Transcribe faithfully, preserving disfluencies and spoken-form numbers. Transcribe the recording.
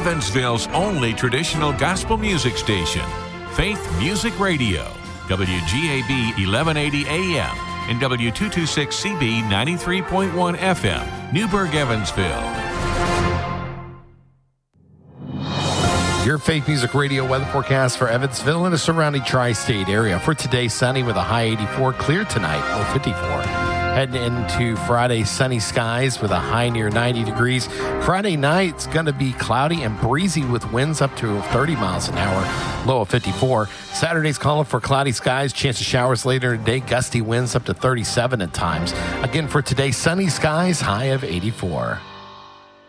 Evansville's only traditional gospel music station, Faith Music Radio, W G A B eleven eighty A M and W two twenty-six C B ninety-three point one F M, Newburgh, Evansville. Your Faith Music Radio weather forecast for Evansville and the surrounding tri-state area. For today, sunny with a high eighty-four, clear tonight, low fifty-four. Heading into Friday, sunny skies with a high near ninety degrees. Friday night, it's going to be cloudy and breezy with winds up to thirty miles an hour, low of fifty-four. Saturday's calling for cloudy skies, chance of showers later in the day, gusty winds up to thirty-seven at times. Again, for today, sunny skies, high of eighty-four.